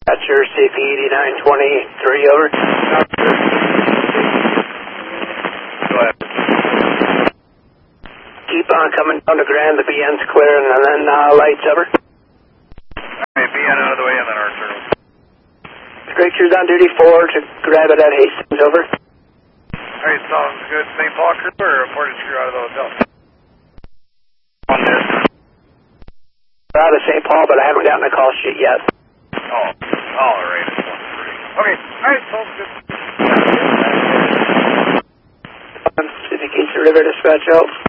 That's your CP 8923, over. Go ahead. Keep on coming down to Grand, the BN's clear, and then lights, over. Alright, BN out of the way and then our turtle. Screechers on duty 4 to grab it at Hastings, over. Alright, sounds good. St. Paul crew or a portage crew out of the hotel? On this. We're out of St. Paul, but I haven't gotten a call sheet yet. Oh, alright. Okay, alright, sounds good. Pacific East River dispatch out.